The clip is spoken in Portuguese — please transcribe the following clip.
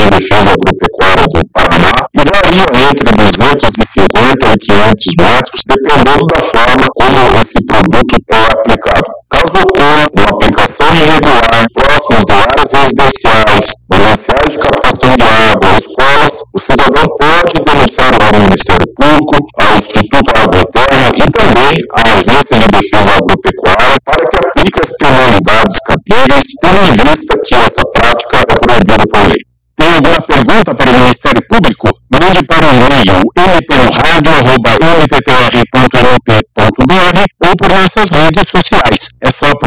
de Defesa Agropecuária do Paraná e variam entre 250 e 500 metros, dependendo da forma como esse produto é aplicado. Caso ocorra uma aplicação irregular próximas de áreas residenciais, mananciais de captação de água, escolas, o cidadão pode denunciar ao Ministério Público, ao Instituto Agroterra e também à Agência de Defesa Agropecuária para que aplique as penalidades cabíveis, tendo em vista que essa prática é proibida por lei. Tem alguma pergunta para o Ministério Público? Mande para o e-mail mpnoradio@mppr.mp.br ou por nossas redes sociais. É só